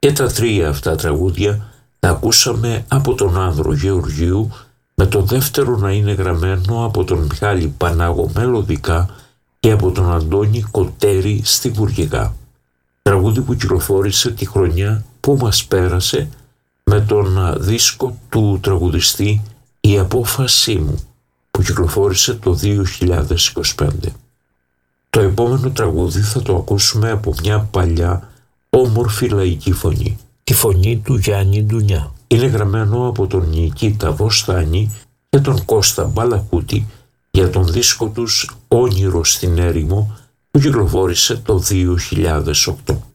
Και τα τρία αυτά τραγούδια τα ακούσαμε από τον Άνδρο Γεωργίου, με το δεύτερο να είναι γραμμένο από τον Μιχάλη Πανάγο μελωδικά και από τον Αντώνη Κοτέρη στη βουργικά. Τραγούδι που κυκλοφόρησε τη χρονιά που μας πέρασε με τον δίσκο του τραγουδιστή «Η απόφασή μου», που κυκλοφόρησε το 2025. Το επόμενο τραγούδι θα το ακούσουμε από μια παλιά όμορφη λαϊκή φωνή, τη φωνή του Γιάννη Ντουνιά. Είναι γραμμένο από τον Νικήτα Βοστάνη και τον Κώστα Μπαλακούτη για τον δίσκο τους «Όνειρο στην έρημο», που κυκλοφόρησε το 2008.